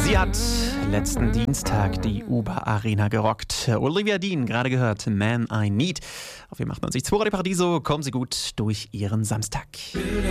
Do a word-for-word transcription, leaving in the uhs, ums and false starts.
Sie hat letzten Dienstag die Uber Arena gerockt. Olivia Dean, gerade gehört, Man I Need. Auf vier achtundneunzig Komma zwei Radio Paradiso, kommen Sie gut durch Ihren Samstag.